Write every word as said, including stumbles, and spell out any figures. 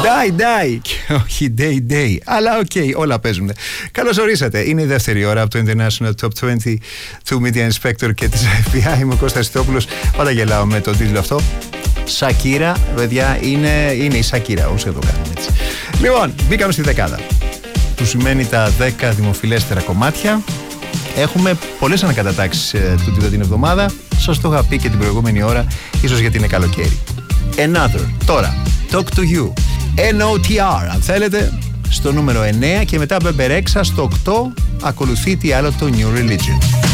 Die, die. Και όχι day, day. Αλλά οκ, okay, όλα παίζουν. Καλώς ορίσατε. Είναι η δεύτερη ώρα από το International Top είκοσι του Media Inspector και της εφ μπι άι. Είμαι ο Κώστας Τιτόπουλος. Πάντα γελάω με τον τίτλο αυτό. Σακύρα, παιδιά, είναι, είναι η Σακύρα, όσο εδώ κάνουμε έτσι. Λοιπόν, μπήκαμε στη δεκάδα. Που σημαίνει τα δέκα δημοφιλέστερα κομμάτια. Έχουμε πολλές ανακατατάξεις ε, τούτη την εβδομάδα. Σας το είχα πει και την προηγούμενη ώρα, ίσως γιατί είναι καλοκαίρι. Another. Τώρα, Talk to You. εν ο τι αρ, αν θέλετε, στο νούμερο εννέα και μετά Μπεμπερέξα στο οκτώ. Ακολουθεί τι άλλο, το New Religion.